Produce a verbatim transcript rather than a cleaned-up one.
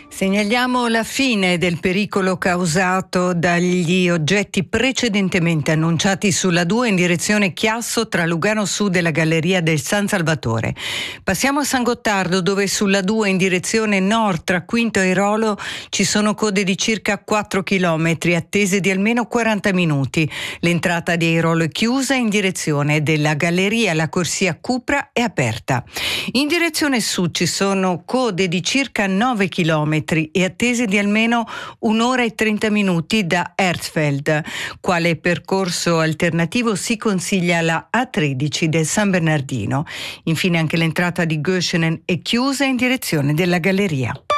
Segnaliamo la fine del pericolo causato dagli oggetti precedentemente annunciati sulla due in direzione Chiasso tra Lugano Sud e la Galleria del San Salvatore. Passiamo a San Gottardo, dove sulla due in direzione nord tra Quinto e Airolo ci sono code di circa quattro chilometri attese di almeno quaranta minuti. L'entrata di Airolo è chiusa, in direzione della Galleria la corsia Cupra è aperta. In direzione sud ci sono code di circa nove chilometri e attese di almeno un'ora e trenta minuti da Herzfeld. Quale percorso alternativo si consiglia la A tredici del San Bernardino. Infine anche l'entrata di Göschenen è chiusa in direzione della Galleria.